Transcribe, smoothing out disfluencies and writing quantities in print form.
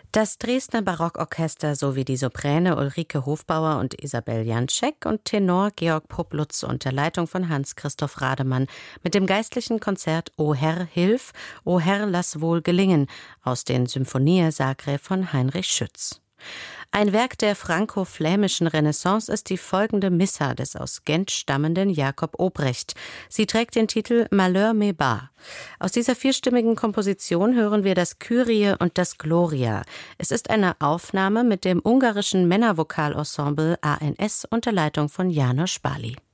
Das Dresdner Barockorchester sowie die Soprane Ulrike Hofbauer und Isabel Janczek und Tenor Georg Poplutz unter Leitung von Hans-Christoph Rademann mit dem geistlichen Konzert O Herr, hilf, O Herr, lass wohl gelingen aus den Symphonie Sacrae von Heinrich Schütz. Ein Werk der franko-flämischen Renaissance ist die folgende Missa des aus Gent stammenden Jakob Obrecht. Sie trägt den Titel Malheur me bat. Aus dieser vierstimmigen Komposition hören wir das Kyrie und das Gloria. Es ist eine Aufnahme mit dem ungarischen Männervokalensemble ANS unter Leitung von János Báli.